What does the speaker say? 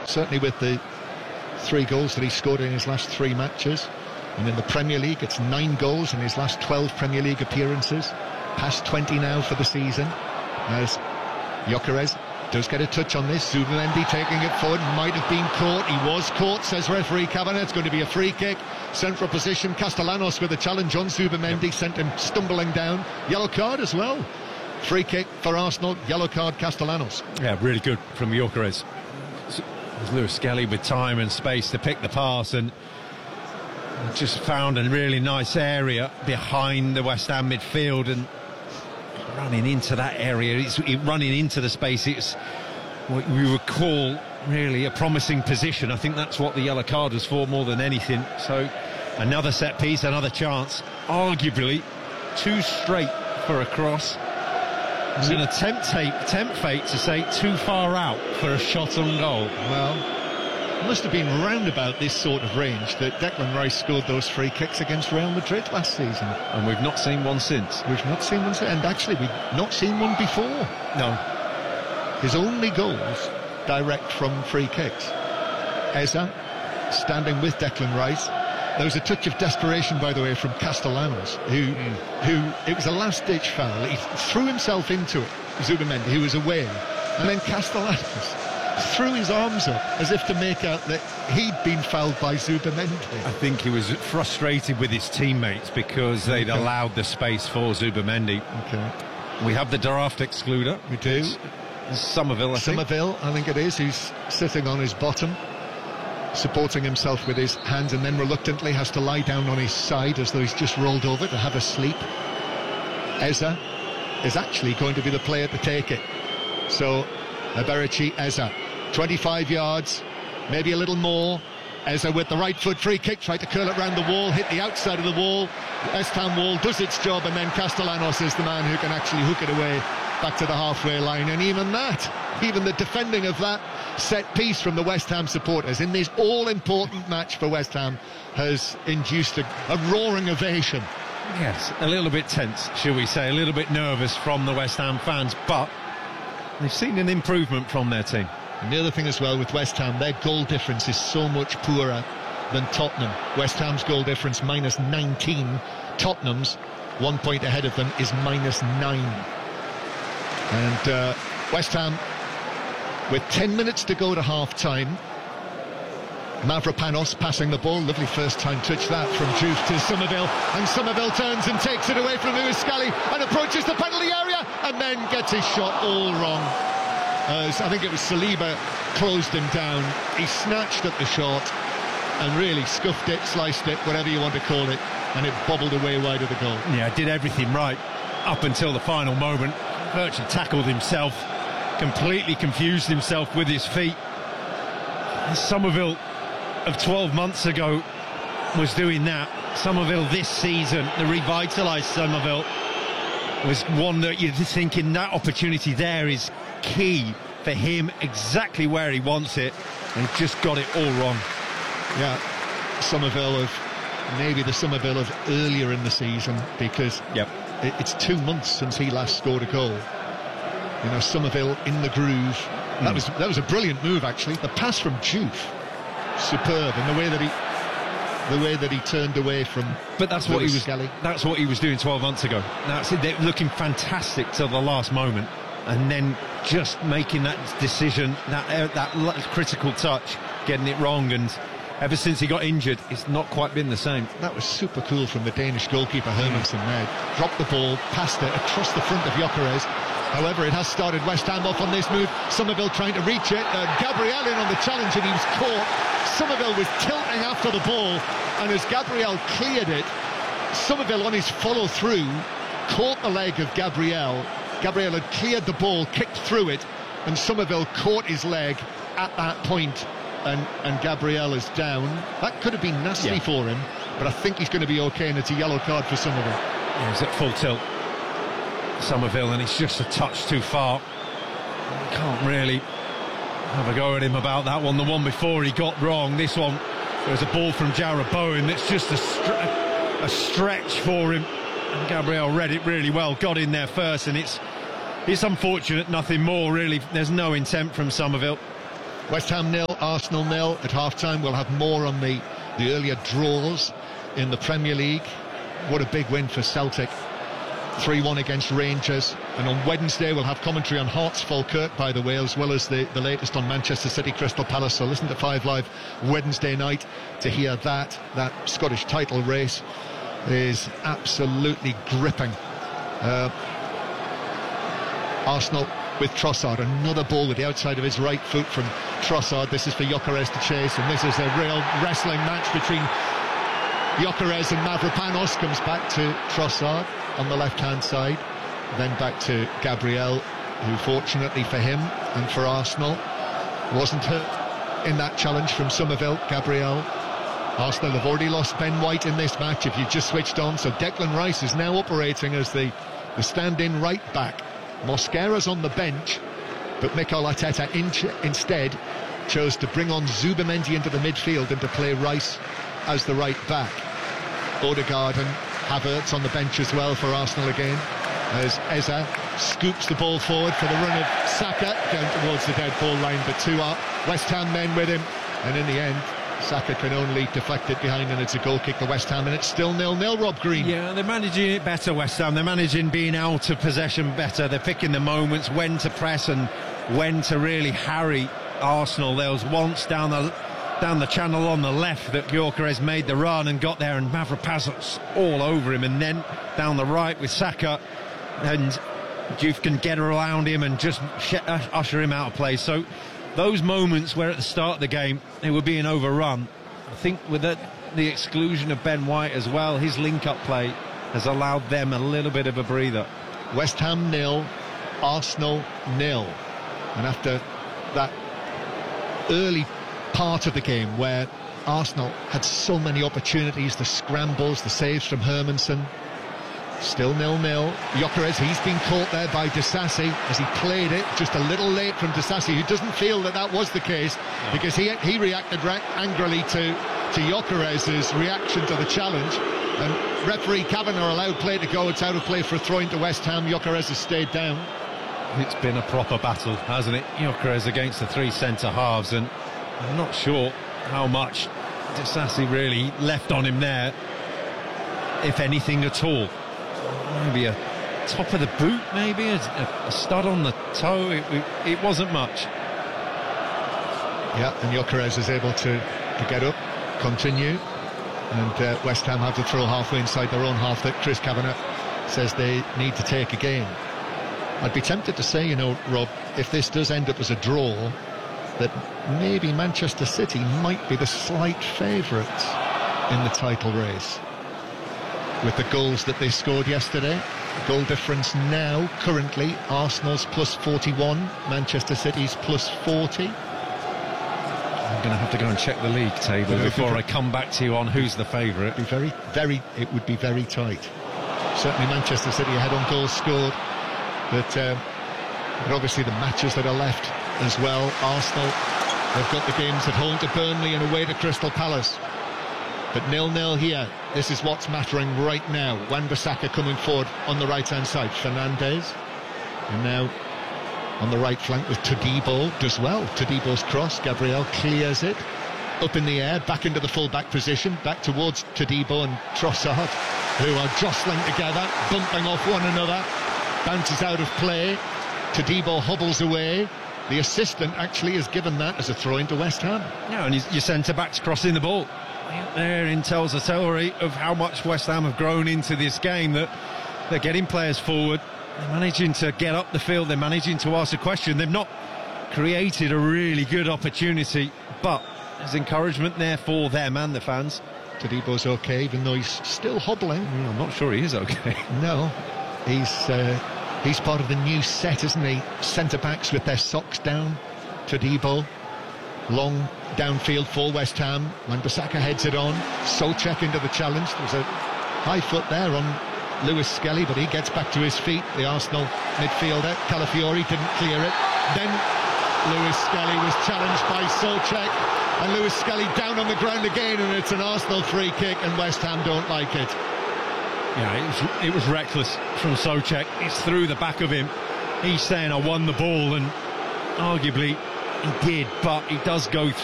certainly with the 3 goals that he scored in his last 3 matches. And in the Premier League, it's 9 goals in his last 12 Premier League appearances. Past 20 now for the season. As Gyökeres does get a touch on this. Zubimendi taking it forward, might have been caught. He was caught, says referee Kavanagh. It's going to be a free kick. Central position, Castellanos with a challenge on Zubimendi, sent him stumbling down. Yellow card as well. Free kick for Arsenal, yellow card Castellanos. Yeah, really good from Gyökeres. Lewis Skelly with time and space to pick the pass, and just found a really nice area behind the West Ham midfield and running into that area. It's running into the space. It's what we would call really a promising position. I think that's what the yellow card was for more than anything. So another set piece, another chance, arguably too straight for a cross. I was going to tempt fate to say too far out for a shot on goal. Well, it must have been round about this sort of range that Declan Rice scored those free kicks against Real Madrid last season. And we've not seen one since. We've not seen one since, and actually we've not seen one before. No. His only goals direct from free kicks. Eza standing with Declan Rice. There was a touch of desperation, by the way, from Castellanos, who it was a last-ditch foul. He threw himself into it, Zubimendi, who was away, and then Castellanos threw his arms up as if to make out that he'd been fouled by Zubimendi. I think he was frustrated with his teammates because they'd allowed the space for Zubimendi. Okay. We have the draft excluder. We do. Somerville, I think it is, who's sitting on his bottom, supporting himself with his hands, and then reluctantly has to lie down on his side as though he's just rolled over to have a sleep. Eza is actually going to be the player to take it. So Eberici Eza, 25 yards, maybe a little more. Eza with the right foot, free kick, tried to curl it round the wall, hit the outside of the wall. West Ham wall does its job, and then Castellanos is the man who can actually hook it away back to the halfway line. And even the defending of that set piece from the West Ham supporters in this all-important match for West Ham has induced a roaring ovation. Yes, a little bit tense, shall we say, a little bit nervous from the West Ham fans, but they've seen an improvement from their team. And the other thing as well with West Ham, their goal difference is so much poorer than Tottenham. West Ham's goal difference minus 19, Tottenham's 1 point ahead of them is minus 9. And West Ham, with 10 minutes to go to half-time, Mavropanos passing the ball, lovely first-time touch that from Juve to Somerville, and Somerville turns and takes it away from Lewis Skelly and approaches the penalty area and then gets his shot all wrong. As I think it was Saliba closed him down, he snatched at the shot and really scuffed it, sliced it, whatever you want to call it, and it bobbled away wide of the goal. Yeah, did everything right up until the final moment. Virtually tackled himself, completely confused himself with his feet. Somerville of 12 months ago was doing that. Somerville this season, the revitalised Somerville, was one that you're thinking that opportunity there is key for him, exactly where he wants it, and he just got it all wrong. Yeah, Somerville of maybe the Somerville of earlier in the season, because it's 2 months since he last scored a goal. You know, Somerville in the groove. That was a brilliant move, actually. The pass from Juve, superb, and the way that he turned away from. But that's what he was. Skelly. That's what he was doing 12 months ago. That's it. They're looking fantastic till the last moment, and then just making that decision, that critical touch, getting it wrong, and ever since he got injured, it's not quite been the same. That was super cool from the Danish goalkeeper Hermansen there. Dropped the ball, passed it across the front of Gyökeres. However, it has started West Ham off on this move. Somerville trying to reach it. Gabriel in on the challenge, and he was caught. Somerville was tilting after the ball, and as Gabriel cleared it, Somerville on his follow-through caught the leg of Gabriel. Gabriel had cleared the ball, kicked through it, and Somerville caught his leg at that point, and Gabriel is down. That could have been nasty for him, but I think he's going to be okay, and it's a yellow card for Somerville. Yeah, he's at full tilt, Somerville, and it's just a touch too far. Can't really have a go at him about that one. The one before he got wrong. This one, there was a ball from Jarrod Bowen that's just a stretch for him, and Gabriel read it really well, got in there first, and it's unfortunate, nothing more really. There's no intent from Somerville. West Ham 0, Arsenal 0 at half-time. We'll have more on the earlier draws in the Premier League. What a big win for Celtic. 3-1 against Rangers. And on Wednesday we'll have commentary on Hearts Falkirk, by the way, as well as the latest on Manchester City Crystal Palace. So listen to 5 Live Wednesday night to hear that. That Scottish title race is absolutely gripping. Arsenal with Trossard, another ball with the outside of his right foot from Trossard. This is for Gyökeres to chase, and this is a real wrestling match between Gyökeres and Mavropanos. Comes back to Trossard on the left-hand side, then back to Gabriel, who fortunately for him and for Arsenal wasn't hurt in that challenge from Somerville. Gabriel. Arsenal have already lost Ben White in this match, if you just switched on, so Declan Rice is now operating as the stand-in right back. Mosquera's on the bench, but Mikel Arteta instead chose to bring on Zubimendi into the midfield and to play Rice as the right back. Odegaard and Havertz on the bench as well for Arsenal again, as Eza scoops the ball forward for the run of Saka down towards the dead ball line, but 2 West Ham men with him, and in the end Saka can only deflect it behind, and it's a goal kick for West Ham, and it's still 0-0, Rob Green. Yeah, they're managing it better, West Ham. They're managing being out of possession better. They're picking the moments when to press and when to really harry Arsenal. There was once down the channel on the left that Gyökeres made the run and got there, and Mavropanos all over him, and then down the right with Saka, and Diouf can get around him and just usher him out of play. So those moments where at the start of the game they were being overrun, I think with the exclusion of Ben White as well, his link-up play has allowed them a little bit of a breather. West Ham 0, Arsenal 0. And after that early part of the game where Arsenal had so many opportunities, the scrambles, the saves from Hermansen, still 0-0. Gyökeres, he's been caught there by Disasi as he played it just a little late from Disasi, who doesn't feel that was the case, because he reacted angrily to Gyökeres' reaction to the challenge, and referee Kavanagh allowed play to go. It's out of play for a throw into West Ham. Gyökeres has stayed down. It's been a proper battle, hasn't it? Gyökeres against the 3 centre-halves, and I'm not sure how much Disasi really left on him there, if anything at all. Maybe a top of the boot, maybe a stud on the toe. It wasn't much. Yeah, and Gyökeres is able to get up, continue, and West Ham have to throw halfway inside their own half that Chris Kavanagh says they need to take again. I'd be tempted to say, Rob, if this does end up as a draw, that maybe Manchester City might be the slight favourites in the title race, with the goals that they scored yesterday. Goal difference now, currently, Arsenal's plus 41, Manchester City's plus 40. I'm going to have to go and check the league table before I come back to you on who's the favourite. It would be very tight. Certainly Manchester City ahead on goals scored, but obviously the matches that are left as well. Arsenal, they've got the games at home to Burnley and away to Crystal Palace. But 0-0 here. This is what's mattering right now. Wan-Bissaka coming forward on the right-hand side. Fernandes. And now on the right flank with Todibo. Does well. Todibo's cross. Gabriel clears it. Up in the air. Back into the full-back position. Back towards Todibo and Trossard, who are jostling together, bumping off one another. Bounces out of play. Todibo hobbles away. The assistant actually has given that as a throw into West Ham. Yeah, and your centre-back's crossing the ball. Therein tells a story of how much West Ham have grown into this game, that they're getting players forward, they're managing to get up the field, they're managing to ask a question. They've not created a really good opportunity, but there's encouragement there for them and the fans. Todibo's okay, even though he's still hobbling. I'm not sure he is okay. No, he's part of the new set, isn't he? Centre-backs with their socks down. Todibo, long downfield for West Ham. Wan-Bissaka heads it on. Souček into the challenge. There's a high foot there on Lewis Skelly, but he gets back to his feet. The Arsenal midfielder, Calafiori, didn't clear it. Then Lewis Skelly was challenged by Souček, and Lewis Skelly down on the ground again, and it's an Arsenal free kick, and West Ham don't like it. Yeah, it was reckless from Souček. It's through the back of him. He's saying, I won the ball, and arguably He did, but he does go through